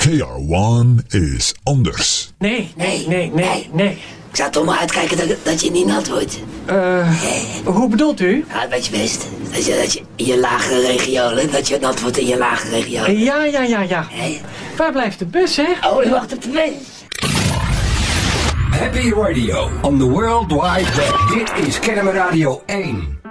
KR1 is anders. Nee. Ik zou toch maar uitkijken dat je niet nat wordt. Hoe bedoelt u? Ja, weet je best. Dat je in je lagere regionen, dat je nat wordt in je lagere regionen. Ja. Hey. Waar blijft de bus, hè? Oh, je wacht op de bus. Happy Radio on the World Wide Web. Dit is Kennemer Radio 1.